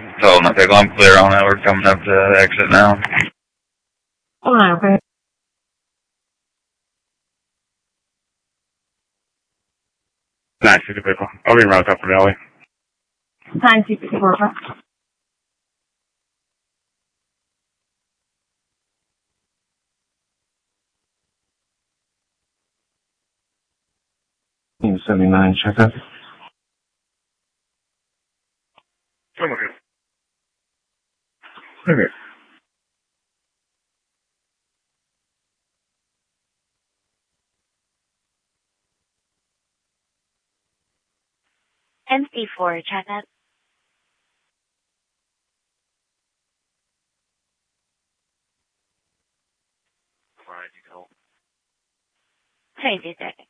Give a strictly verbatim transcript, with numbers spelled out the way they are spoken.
Told them that I'm clear on that. We're coming up to the exit now. Oh, okay. nine sixty vehicle. I'll be around top of the alley. nine sixty-four. seventy-nine, check up. Okay. Okay. M C four, check up. Alright, you go. twenty-two seconds.